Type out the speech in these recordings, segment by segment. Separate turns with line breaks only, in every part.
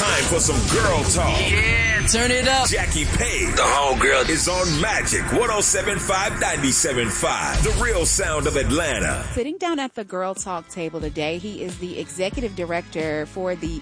Time for some girl talk.
Yeah, turn it up.
Jackie Page,
the homegirl,
is on Magic 107.5, 97.5, the real sound of Atlanta.
Sitting down at the Girl Talk table today, he is the executive director for the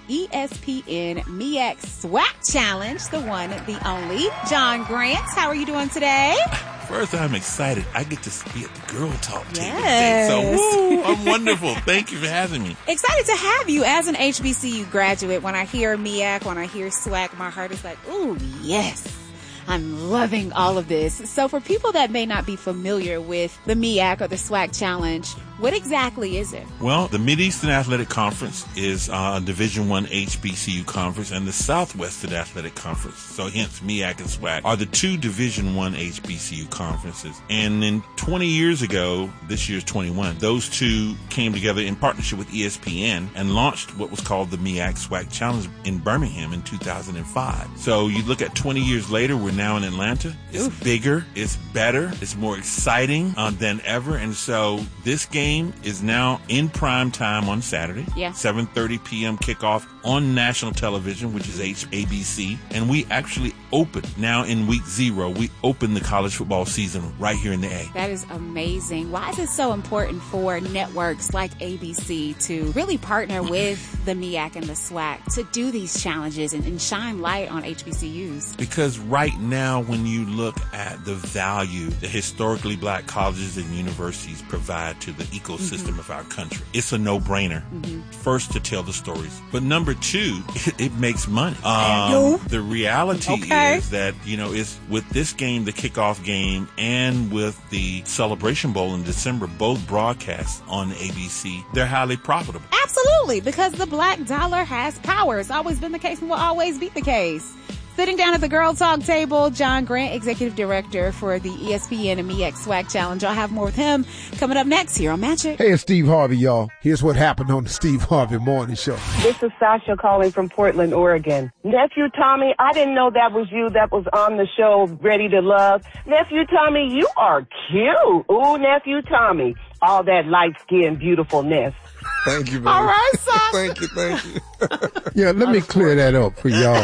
ESPN MEAC SWAC Challenge, the one, the only, John Grant. How are you doing today?
First, I'm excited. I get to be at the Girl Talk table
Yes.
today. So, I'm wonderful. Thank you for having me.
Excited to have you as an HBCU graduate. When I hear MEAC, when I hear SWAC, my heart is like, ooh, yes. I'm loving all of this. So for people that may not be familiar with the MEAC or the SWAC Challenge, what exactly is it?
Well, the Mid-Eastern Athletic Conference is a Division I HBCU conference, and the Southwestern Athletic Conference, so hence MEAC and SWAC, are the two Division I HBCU conferences. And then 20 years ago, this year's 21, those two came together in partnership with ESPN and launched what was called the MEAC SWAC Challenge in Birmingham in 2005. So you look at 20 years later, we're now in Atlanta. It's bigger, it's better, it's more exciting than ever. And so this game is now in prime time on Saturday. 7:30 p.m. kickoff on national television, which is ABC. And we actually open now in week 0. We open the college football season right here in the A.
That is amazing. Why is it so important for networks like ABC to really partner with the MEAC and the SWAC to do these challenges and shine light on HBCUs?
Because right now, when you look at the value that historically black colleges and universities provide to the ecosystem of our country, it's a no-brainer. First, to tell the stories. But number 2, it makes money. The reality is that, it's with this game, the kickoff game, and with the Celebration Bowl in December, both broadcasts on ABC, they're highly profitable.
Absolutely, because the black dollar has power. It's always been the case and will always be the case. Sitting down at the Girl Talk table, John Grant, Executive Director for the ESPN and MEAC SWAC Challenge. I'll have more with him coming up next here on Magic.
Hey, it's Steve Harvey, y'all. Here's what happened on the Steve Harvey Morning Show.
This is Sasha calling from Portland, Oregon. Nephew Tommy, I didn't know that was you that was on the show, Ready to Love. Nephew Tommy, you are cute. Ooh, Nephew Tommy. All that light-skinned beautifulness.
Thank you, baby.
All right, Sasha.
Thank you. Yeah, let me clear that up for y'all.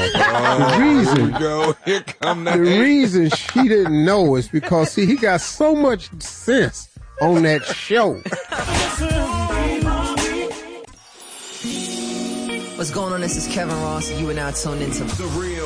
The reason she didn't know is because, see, he got so much sense on that show.
What's going on? This is Kevin Ross. You are now tuned into
The real